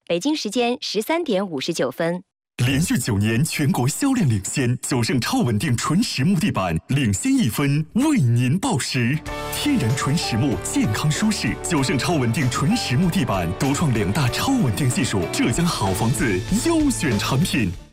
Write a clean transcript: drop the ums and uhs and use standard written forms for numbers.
北京时间13:59。 连续9年全国销量领先，九盛超稳定纯实木地板领先1分，为您报时。天然纯实木，健康舒适，九盛超稳定纯实木地板独创2大超稳定技术，浙江好房子优选产品。